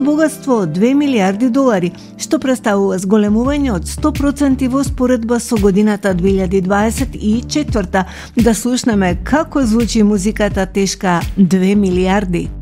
богатство од 2 милиарди долари, што представува зголемување од 100% во споредба со годината 2024. Да слушнеме како звучи музиката тешка 2 милиарди.